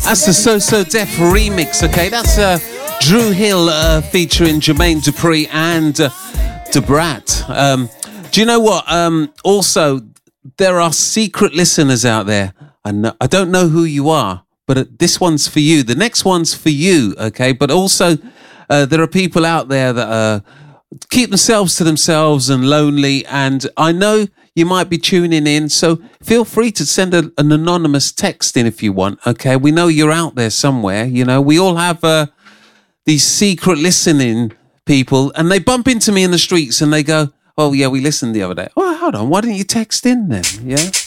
That's the So So Def remix, okay? That's Drew Hill featuring Jermaine Dupri and Debrat. Do you know what? Also, there are secret listeners out there. I don't know who you are, but this one's for you. The next one's for you, okay? But also, there are people out there that keep themselves to themselves and lonely, and I know you might be tuning in, so feel free to send an anonymous text in if you want, okay? We know you're out there somewhere, you know. We all have these secret listening people, and they bump into me in the streets and they go, oh, yeah, we listened the other day. Oh, hold on, why didn't you text in then, yeah?